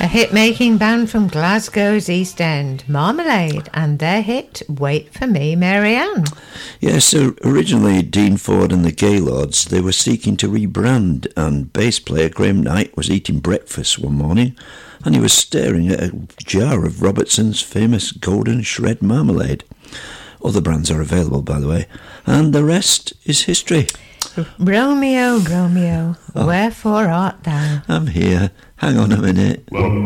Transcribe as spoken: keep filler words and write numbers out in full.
A hit-making band from Glasgow's East End, Marmalade, and their hit, Wait for Me, Marianne. Yes, so originally Dean Ford and the Gaylords, they were seeking to rebrand, and bass player Graham Knight was eating breakfast one morning and he was staring at a jar of Robertson's famous Golden Shred Marmalade. Other brands are available, by the way, and the rest is history. Romeo, Romeo, oh. wherefore art thou? I'm here. Hang on a minute.